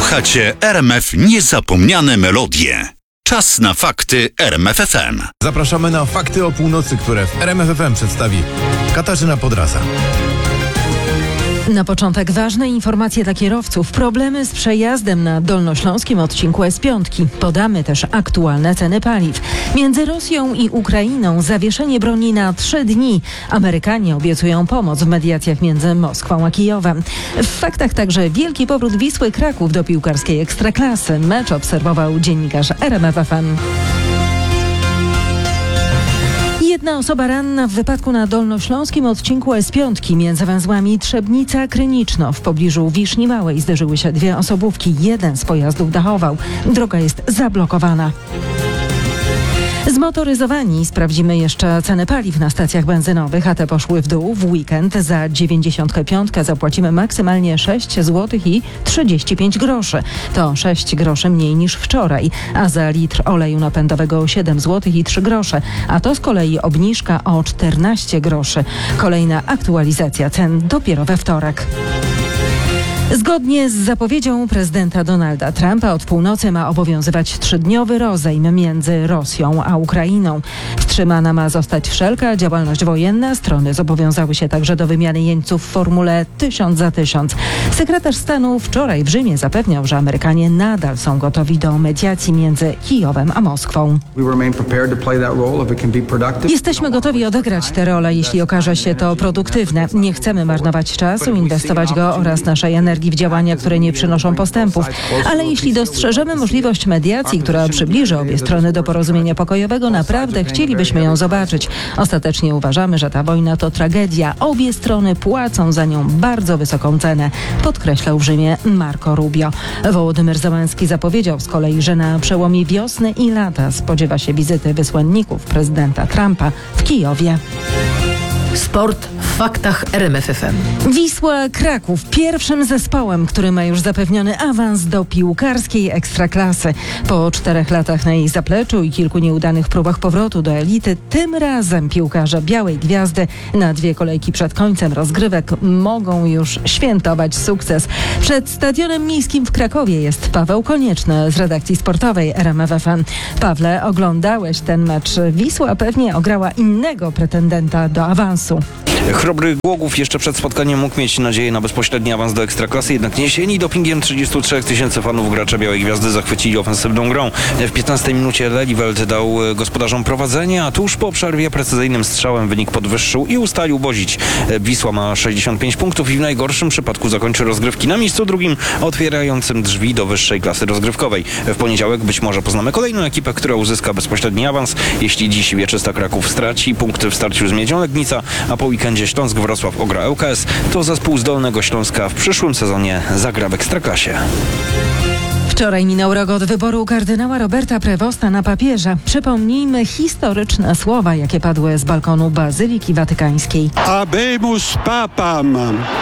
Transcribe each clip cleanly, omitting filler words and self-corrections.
Słuchacie RMF Niezapomniane Melodie. Czas na fakty RMF FM. Zapraszamy na fakty o północy, które w RMF FM przedstawi Katarzyna Podraza. Na początek ważne informacje dla kierowców. Problemy z przejazdem na dolnośląskim odcinku S5. Podamy też aktualne ceny paliw. Między Rosją i Ukrainą zawieszenie broni na 3 dni. Amerykanie obiecują pomoc w mediacjach między Moskwą a Kijowem. W faktach także wielki powrót Wisły Kraków do piłkarskiej ekstraklasy. Mecz obserwował dziennikarz RMF FM. Jedna osoba ranna w wypadku na dolnośląskim odcinku S5 między węzłami Trzebnica-Kryniczno. W pobliżu Wiszni Małej zderzyły się 2 osobówki. Jeden z pojazdów dachował. Droga jest zablokowana. Zmotoryzowani sprawdzimy jeszcze ceny paliw na stacjach benzynowych, a te poszły w dół. W weekend za 95 zapłacimy maksymalnie 6 zł i 35 groszy. To 6 groszy mniej niż wczoraj, a za litr oleju napędowego 7 zł i 3 grosze, a to z kolei obniżka o 14 groszy. Kolejna aktualizacja cen dopiero we wtorek. Zgodnie z zapowiedzią prezydenta Donalda Trumpa od północy ma obowiązywać 3-dniowy rozejm między Rosją a Ukrainą. Wstrzymana ma zostać wszelka działalność wojenna. Strony zobowiązały się także do wymiany jeńców w formule 1000 za 1000. Sekretarz stanu wczoraj w Rzymie zapewniał, że Amerykanie nadal są gotowi do mediacji między Kijowem a Moskwą. Jesteśmy gotowi odegrać tę rolę, jeśli okaże się to produktywne. Nie chcemy marnować czasu, inwestować go oraz naszej energii w działania, które nie przynoszą postępów. Ale jeśli dostrzeżemy możliwość mediacji, która przybliży obie strony do porozumienia pokojowego, naprawdę chcielibyśmy ją zobaczyć. Ostatecznie uważamy, że ta wojna to tragedia. Obie strony płacą za nią bardzo wysoką cenę, podkreślał w Rzymie Marco Rubio. Wołodymyr Zełenski zapowiedział z kolei, że na przełomie wiosny i lata spodziewa się wizyty wysłanników prezydenta Trumpa w Kijowie. Sport w faktach RMF FM. Wisła Kraków pierwszym zespołem, który ma już zapewniony awans do piłkarskiej ekstraklasy. Po 4 latach na jej zapleczu i kilku nieudanych próbach powrotu do elity, tym razem piłkarze Białej Gwiazdy na 2 kolejki przed końcem rozgrywek mogą już świętować sukces. Przed Stadionem Miejskim w Krakowie jest Paweł Konieczny z redakcji sportowej RMF FM. Pawle, oglądałeś ten mecz. Wisła pewnie ograła innego pretendenta do awansu. Chrobry Głogów jeszcze przed spotkaniem mógł mieć nadzieję na bezpośredni awans do Ekstraklasy, jednak niesieni dopingiem 33 000 fanów gracze Białej Gwiazdy zachwycili ofensywną grą. W 15 minucie Leliwelt dał gospodarzom prowadzenie, a tuż po przerwie precyzyjnym strzałem wynik podwyższył i ustalił Bozić. Wisła ma 65 punktów i w najgorszym przypadku zakończy rozgrywki na miejscu drugim, otwierającym drzwi do wyższej klasy rozgrywkowej. W poniedziałek być może poznamy kolejną ekipę, która uzyska bezpośredni awans. Jeśli dziś Wieczysta Kraków straci punkty w starciu z Miedzią Legnica, a po weekendzie Śląsk Wrocław ogra ŁKS, to zespół z Dolnego Śląska w przyszłym sezonie zagra w Ekstraklasie. Wczoraj minął rok od wyboru kardynała Roberta Prevosta na papieża. Przypomnijmy historyczne słowa, jakie padły z balkonu Bazyliki Watykańskiej. Habemus papam.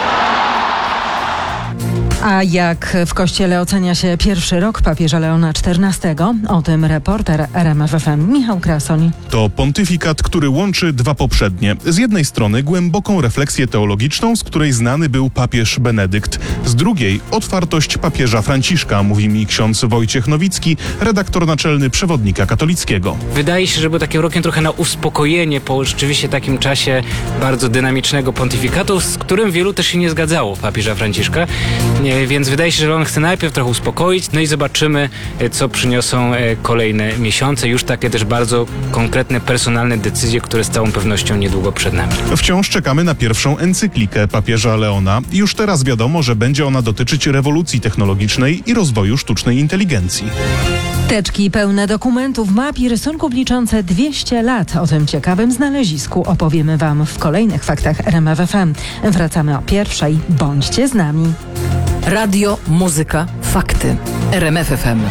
A jak w Kościele ocenia się pierwszy rok papieża Leona XIV? O tym reporter RMF FM Michał Krasoń. To pontyfikat, który łączy 2 poprzednie. Z jednej strony głęboką refleksję teologiczną, z której znany był papież Benedykt. Z drugiej otwartość papieża Franciszka, mówi mi ksiądz Wojciech Nowicki, redaktor naczelny Przewodnika Katolickiego. Wydaje się, że był takim rokiem trochę na uspokojenie po rzeczywiście takim czasie bardzo dynamicznego pontyfikatu, z którym wielu też się nie zgadzało papieża Franciszka. Więc wydaje się, że on chce najpierw trochę uspokoić, no i zobaczymy, co przyniosą kolejne miesiące. Już takie też bardzo konkretne, personalne decyzje, które z całą pewnością niedługo przed nami. Wciąż czekamy na pierwszą encyklikę papieża Leona. Już teraz wiadomo, że będzie ona dotyczyć rewolucji technologicznej i rozwoju sztucznej inteligencji. Teczki pełne dokumentów, map i rysunków liczące 200 lat. O tym ciekawym znalezisku opowiemy Wam w kolejnych faktach RMF FM. Wracamy o 1:00. Bądźcie z nami. Radio, muzyka, fakty. RMF FM.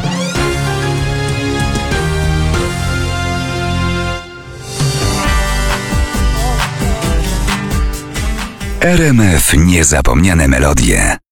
RMF Niezapomniane Melodie.